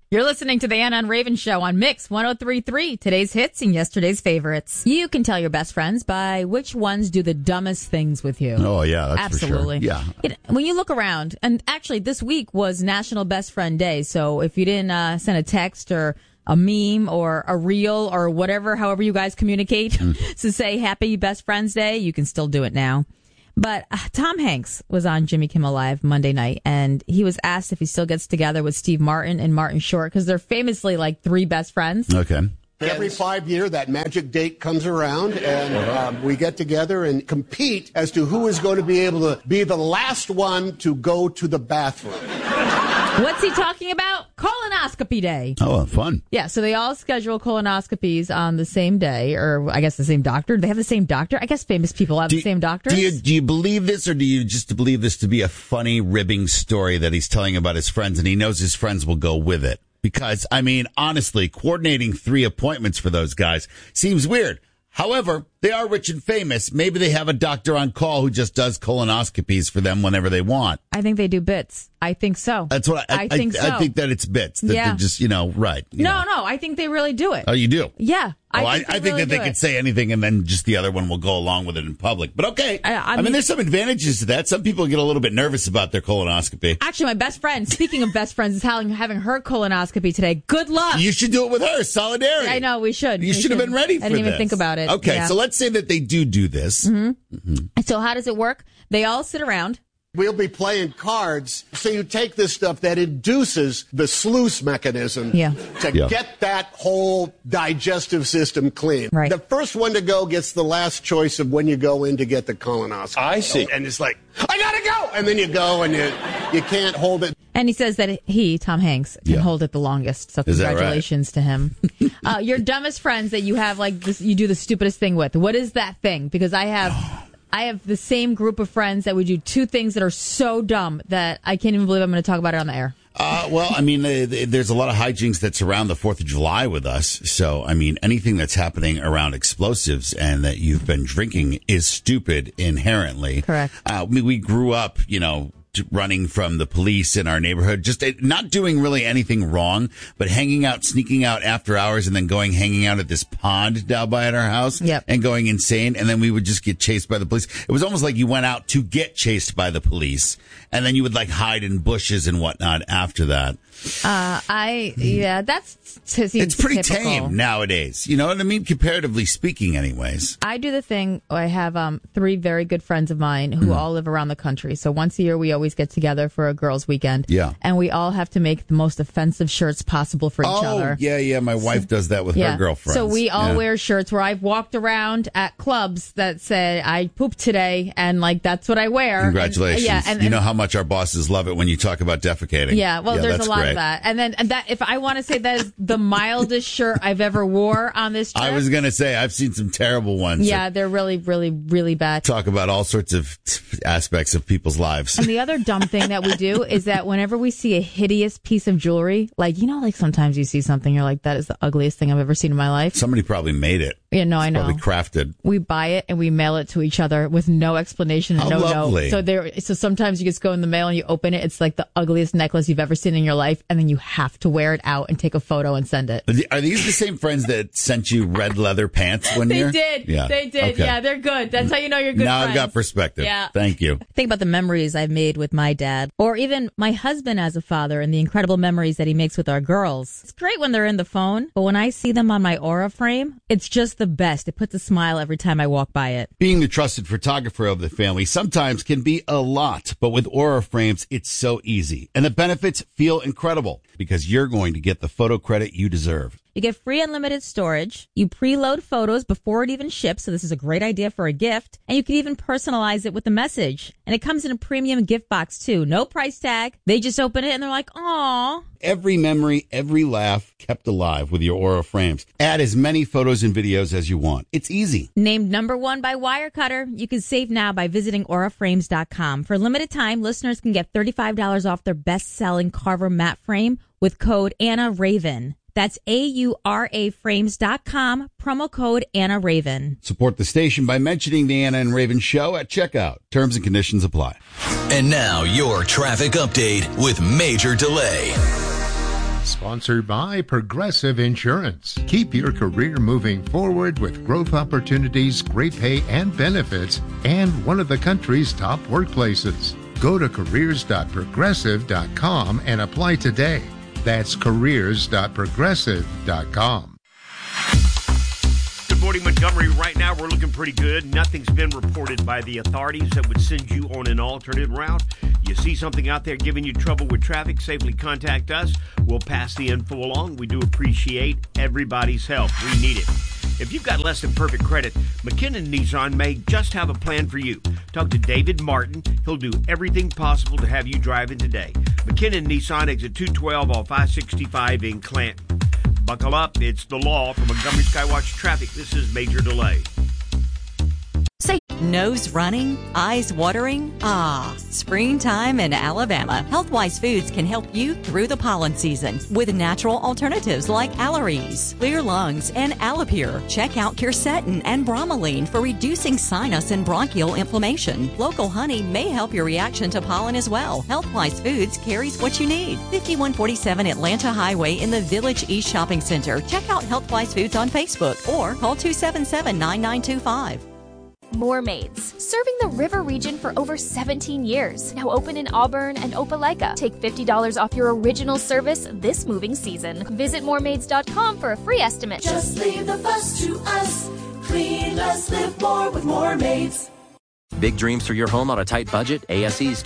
You're listening to the Anna and Raven Show on Mix 103.3, today's hits and yesterday's favorites. You can tell your best friends by which ones do the dumbest things with you. Oh, yeah, that's absolutely. For sure. Yeah. When you look around, and actually this week was National Best Friend Day, so if you didn't send a text or a meme or a reel or whatever, however you guys communicate, to say Happy Best Friends Day, you can still do it now. But Tom Hanks was on Jimmy Kimmel Live Monday night, and he was asked if he still gets together with Steve Martin and Martin Short, because they're famously like three best friends. Okay. Every 5 years, that magic date comes around, and we get together and compete as to who is going to be able to be the last one to go to the bathroom. What's he talking about? Colonoscopy day. Oh, fun. Yeah, so they all schedule colonoscopies on the same day, or I guess the same doctor. Do they have the same doctor? I guess famous people have the same doctors. Do you believe this, or do you just believe this to be a funny, ribbing story that he's telling about his friends, and he knows his friends will go with it? Because, I mean, honestly, coordinating 3 appointments for those guys seems weird. However, they are rich and famous. Maybe they have a doctor on call who just does colonoscopies for them whenever they want. I think they do bits. I think so. That's what I think. I think that it's bits. That they're just, right. No, I think they really do it. Oh, you do? Yeah. I think that they could say anything and then just the other one will go along with it in public. But okay. I mean, there's some advantages to that. Some people get a little bit nervous about their colonoscopy. Actually, my best friend, speaking of best friends, is having her colonoscopy today. Good luck. You should do it with her. Solidarity. I know, we should. You should have been ready for this. I didn't even think about it. Okay, so let's say that they do this. So how does it work? They all sit around. We'll be playing cards. So you take this stuff that induces the sluice mechanism to get that whole digestive system clean. Right. The first one to go gets the last choice of when you go in to get the colonoscopy. I see. And it's like, I gotta go! And then you go and you can't hold it. And he says that Tom Hanks, can hold it the longest. So congratulations to him. Your dumbest friends that you have, like, this, you do the stupidest thing with. What is that thing? Because I have the same group of friends that would do 2 things that are so dumb that I can't even believe I'm going to talk about it on the air. Well, I mean, there's a lot of hijinks that surround the 4th of July with us. So, I mean, anything that's happening around explosives and that you've been drinking is stupid inherently. Correct. We grew up, running from the police in our neighborhood, just not doing really anything wrong, but sneaking out after hours and then hanging out at this pond down by at our house and going insane. And then we would just get chased by the police. It was almost like you went out to get chased by the police. And then you would hide in bushes and whatnot after that. It's pretty tame nowadays. You know what I mean? Comparatively speaking, anyways. I do the thing. I have 3 very good friends of mine who all live around the country. So once a year, we always get together for a girls' weekend. Yeah. And we all have to make the most offensive shirts possible for each other. Yeah. My wife does that with her girlfriends. So we all wear shirts where I've walked around at clubs that say, I pooped today, and that's what I wear. Congratulations. And you know how much our bosses love it when you talk about defecating. Yeah, well, there's a lot of that. And then that, if I want to say that is the mildest shirt I've ever wore on this trip. I was going to say, I've seen some terrible ones. Yeah, they're really, really, really bad. Talk about all sorts of aspects of people's lives. And the other dumb thing that we do is that whenever we see a hideous piece of jewelry, sometimes you see something, you're like, that is the ugliest thing I've ever seen in my life. Somebody probably made it. Yeah, no, I know. Probably crafted. We buy it and we mail it to each other with no explanation and no lovely. note. So sometimes you just go in the mail and you open it. It's like the ugliest necklace you've ever seen in your life, and then you have to wear it out and take a photo and send it. Are these the same friends that sent you red leather pants one year? They did. Yeah. They did. Okay. Yeah, they're good. That's how you know you're good now friends. I've got perspective. Yeah. Thank you. Think about the memories I've made with my dad, or even my husband as a father, and the incredible memories that he makes with our girls. It's great when they're in the phone, but when I see them on my Aura frame, it's just the best. It puts a smile every time I walk by it. Being the trusted photographer of the family sometimes can be a lot, but with Aura frames, it's so easy. And the benefits feel incredible because you're going to get the photo credit you deserve. You get free unlimited storage. You preload photos before it even ships, so this is a great idea for a gift. And you can even personalize it with a message. And it comes in a premium gift box, too. No price tag. They just open it and they're like, "Aw." Every memory, every laugh kept alive with your Aura frames. Add as many photos and videos as you want. It's easy. Named #1 by Wirecutter. You can save now by visiting auraframes.com. For a limited time, listeners can get $35 off their best-selling Carver matte frame with code ANNARAVEN. That's AURAFrames.com, promo code Anna Raven. Support the station by mentioning the Anna and Raven Show at checkout. Terms and conditions apply. And now your traffic update with Major Delay. Sponsored by Progressive Insurance. Keep your career moving forward with growth opportunities, great pay and benefits, and one of the country's top workplaces. Go to careers.progressive.com and apply today. That's careers.progressive.com. Good morning, Montgomery. Right now, we're looking pretty good. Nothing's been reported by the authorities that would send you on an alternate route. You see something out there giving you trouble with traffic, safely contact us. We'll pass the info along. We do appreciate everybody's help. We need it. If you've got less than perfect credit, McKinnon Nissan may just have a plan for you. Talk to David Martin. He'll do everything possible to have you driving today. McKinnon Nissan, exit 212 off I-65 in Clanton. Buckle up. It's the law. For Montgomery Skywatch Traffic, this is Major Delay. Say, nose running, eyes watering? Ah, springtime in Alabama. Healthwise Foods can help you through the pollen season with natural alternatives like Allerese, Clear Lungs, and Alapure. Check out Quercetin and Bromelain for reducing sinus and bronchial inflammation. Local honey may help your reaction to pollen as well. Healthwise Foods carries what you need. 5147 Atlanta Highway in the Village East Shopping Center. Check out Healthwise Foods on Facebook or call 277-9925. More Maids, serving the river region for over 17 years. Now open in Auburn and Opelika. Take $50 off your original service this moving season. Visit moremaids.com for a free estimate. Just leave the fuss to us. Clean less, live more with More Maids. Big dreams for your home on a tight budget? ASE's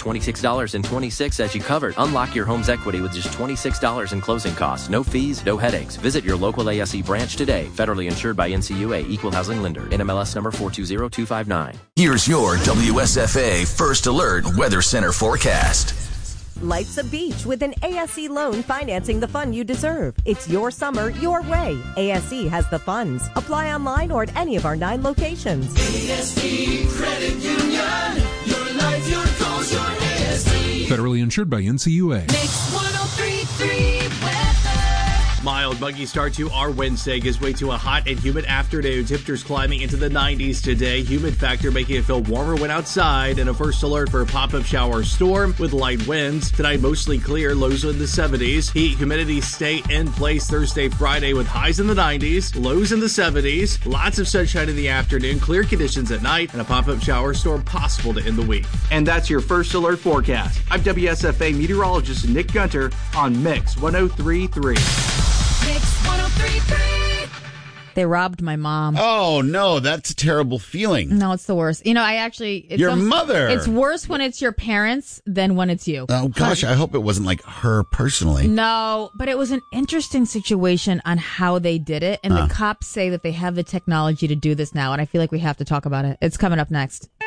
$26.26 as you covered. Unlock your home's equity with just $26 in closing costs. No fees, no headaches. Visit your local ASE branch today. Federally insured by NCUA, Equal Housing Lender. NMLS number 420259. Here's your WSFA First Alert Weather Center forecast. Life's a beach with an ASE loan financing the fun you deserve. It's your summer, your way. ASE has the funds. Apply online or at any of our 9 locations. ASE Credit Union. Your life, your goals, your ASE. Federally insured by NCUA. Mix 103.3 weather. Mild, muggy start to our Wednesday gives way to a hot and humid afternoon. Temperatures climbing into the 90s today. Humid factor making it feel warmer when outside. And a first alert for a pop-up shower storm with light winds. Tonight, mostly clear. Lows in the 70s. Heat, humidity stay in place Thursday, Friday with highs in the 90s. Lows in the 70s. Lots of sunshine in the afternoon. Clear conditions at night. And a pop-up shower storm possible to end the week. And that's your first alert forecast. I'm WSFA meteorologist Nick Gunter on Mix 103.3. Mix 103.3. They robbed my mom. Oh, no, that's a terrible feeling. No, it's the worst. You know, it's your mother. It's worse when it's your parents than when it's you. Oh, gosh, I hope it wasn't like her personally. No, but it was an interesting situation on how they did it. And the cops say that they have the technology to do this now. And I feel like we have to talk about it. It's coming up next.